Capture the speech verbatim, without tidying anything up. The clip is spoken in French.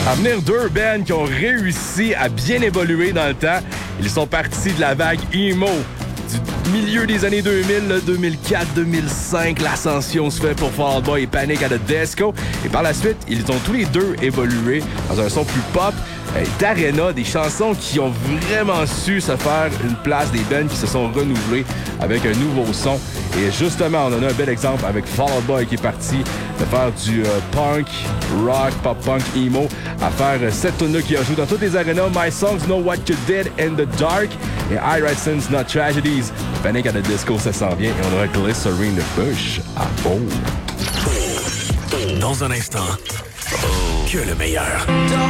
À venir deux bands qui ont réussi à bien évoluer dans le temps. Ils sont partis de la vague emo du milieu des années deux mille, deux mille quatre, deux mille cinq. L'ascension se fait pour Fall Out Boy et Panic at the Disco. Et par la suite, ils ont tous les deux évolué dans un son plus pop. D'Arena, des chansons qui ont vraiment su se faire une place, des bands qui se sont renouvelés avec un nouveau son. Et justement, on en a un bel exemple avec Fall Out Boy qui est parti de faire du euh, punk, rock, pop-punk, emo, à faire euh, cette tune-là qui a joué dans toutes les arénas. My Songs Know What You Did in the Dark et I Write Sins Not Tragedies. Panic at the Disco, ça s'en vient et on aura Glycerine Bush à haut. Dans un instant, que le meilleur.